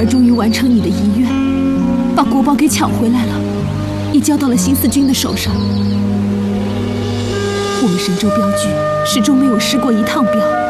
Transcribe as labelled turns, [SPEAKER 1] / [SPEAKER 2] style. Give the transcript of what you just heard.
[SPEAKER 1] 儿终于完成你的遗愿，把国宝给抢回来了，移交到了新四军的手上。我们神州镖局始终没有失过一趟镖。